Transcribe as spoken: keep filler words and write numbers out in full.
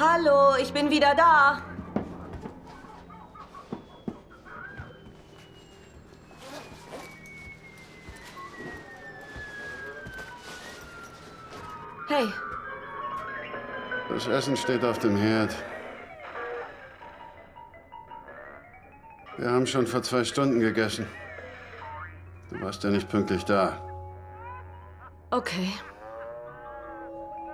Hallo, ich bin wieder da. Hey. Das Essen steht auf dem Herd. Wir haben schon vor zwei Stunden gegessen. Du warst ja nicht pünktlich da. Okay.